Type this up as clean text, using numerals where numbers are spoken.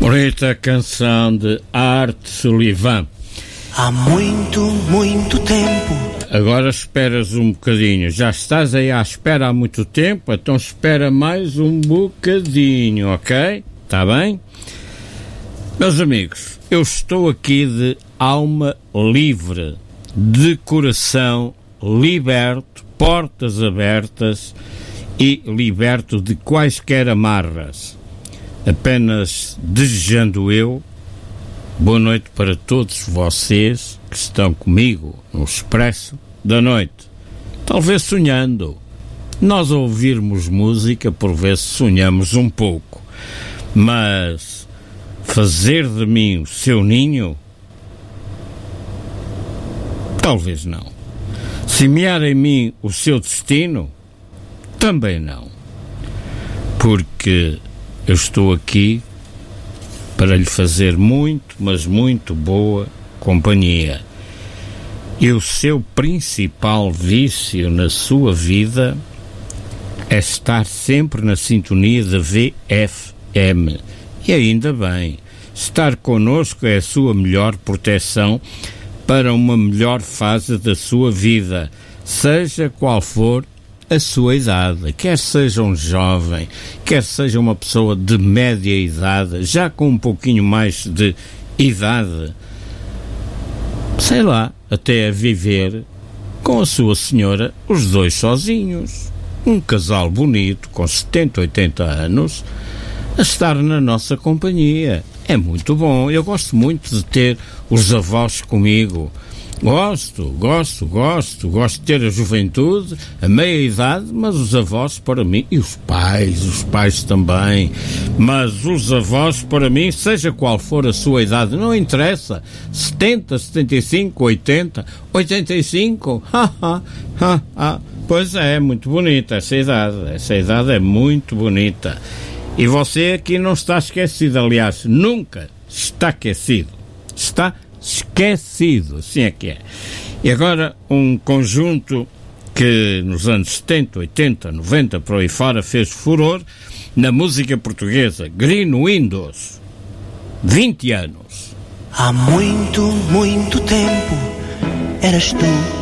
Bonita canção de Art Sullivan. Há muito, muito tempo. Agora esperas um bocadinho. Já estás aí à espera há muito tempo, então espera mais um bocadinho, ok? Está bem? Meus amigos, eu estou aqui de alma livre, de coração liberto, portas abertas e liberto de quaisquer amarras. Apenas desejando eu boa noite para todos vocês que estão comigo no Expresso da Noite. Talvez sonhando. Nós ouvirmos música, por vezes sonhamos um pouco. Mas fazer de mim o seu ninho? Talvez não. Semear em mim o seu destino? Também não. Porque eu estou aqui para lhe fazer muito, mas muito boa companhia. E o seu principal vício na sua vida é estar sempre na sintonia da VFM. E ainda bem, estar connosco é a sua melhor proteção para uma melhor fase da sua vida, seja qual for a sua idade, quer seja um jovem, quer seja uma pessoa de média idade, já com um pouquinho mais de idade, sei lá, até a viver com a sua senhora, os dois sozinhos, um casal bonito, com 70, 80 anos, a estar na nossa companhia. É muito bom, eu gosto muito de ter os avós comigo. Gosto de ter a juventude, a meia-idade, mas os avós para mim, e os pais também, mas os avós para mim, seja qual for a sua idade, não interessa, 70, 75, 80, 85, pois é, muito bonita essa idade é muito bonita. E você aqui não está esquecido, aliás, nunca está esquecido, assim é que é. E agora um conjunto que nos anos 70, 80, 90 por aí fora fez furor na música portuguesa, Green Windows, 20 anos. Há muito, muito tempo eras tu